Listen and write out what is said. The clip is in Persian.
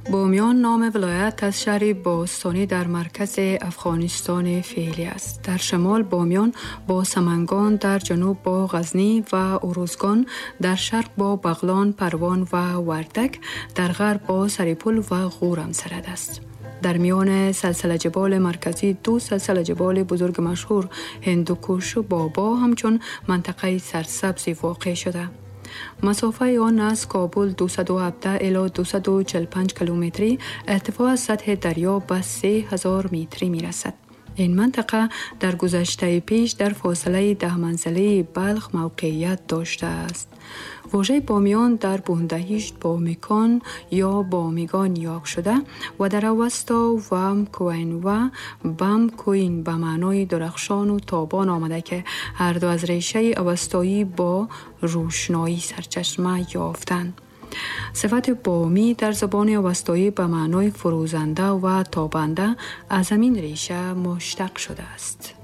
بامیان نام ولایت از شهر باستانی در مرکز افغانستان فعلی است. در شمال بامیان با سمنگان، در جنوب با غزنی و اروزگان، در شرق با بغلان، پروان و وردک، در غرب با سریپل و غور همسرد است. در میان سلسله جبال مرکزی دو سلسله جبال بزرگ مشهور هندوکوش و بابا همچون منطقه سرسبز واقع شده. مسافه آن از کابل 217 الی 245 کیلومتری، ارتفاع سطح دریا به 3000 متری می رسد. این منطقه در گذشته پیش در فاصله 10 منزله بلخ موقعیت داشته است. واژه بامیان در بوندهیشت بامیکان یا بامیگان یاک شده و در اوستا وام کوین و بام کوین به معنای درخشان و تابان آمده که هر دو از ریشه اوستایی با روشنایی سرچشمه یافتند. صفت بامی در زبان اوستایی به معنای فروزنده و تابنده از همین ریشه مشتق شده است.